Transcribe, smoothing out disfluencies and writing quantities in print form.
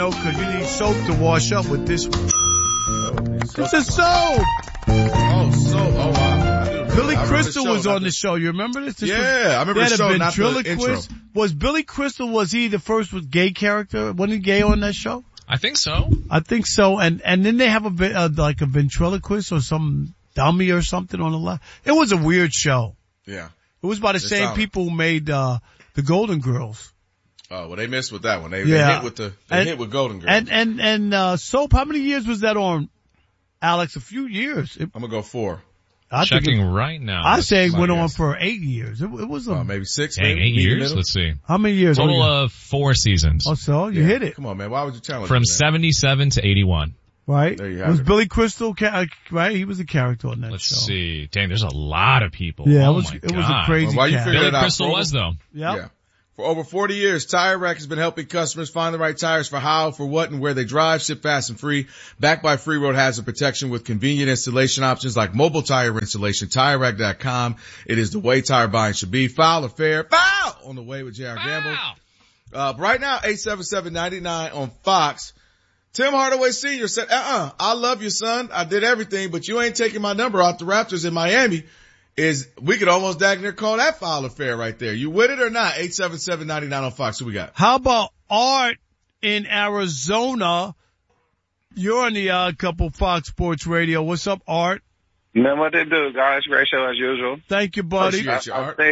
Because you need soap to wash up with this one. It's a soap. Oh, soap. Oh, wow. Billy Crystal was on the show. You remember this? Yeah, I remember the show, not the intro. Was Billy Crystal, was he the first gay character? Wasn't he gay on that show? I think so. And then they have like a ventriloquist or some dummy or something on the left. It was a weird show. Yeah. It was by the same people who made, the Golden Girls. Oh, well, they missed with that one. They hit with Golden Girls. And soap, how many years was that on, Alex? A few years. I'm gonna go 4. Checking right now. I say it went on for 8 years. It was maybe 6. Dang, 8 years? Let's see. How many years? Total of 4 seasons. Oh, so you hit it. Come on, man. Why would you challenge From me, 77 to 81. Right. There you have was it. Billy Crystal, right? He was a character on that show. Let's see. Dang, there's a lot of people. Yeah, oh it was a crazy why you cast. figure Billy that out? Crystal was though. Yep. Yeah. For over 40 years, Tire Rack has been helping customers find the right tires for how, for what, and where they drive. Ship fast and free. Backed by Free Road Hazard Protection with convenient installation options like mobile tire installation. TireRack.com. It is the way tire buying should be. Foul or fair? Foul! On the way with J.R. Gamble. Right now, 877-99 on Fox. Tim Hardaway Sr. said, I love you, son. I did everything, but you ain't taking my number off the Raptors in Miami. We could almost dag near call that foul or fair right there. You with it or not? 877-99 on Fox. Who we got? How about Art in Arizona? You're on the Couple Fox Sports Radio. What's up, Art? Man, what they do, guys? Great show as usual. Thank you, buddy. Appreciate you, Art.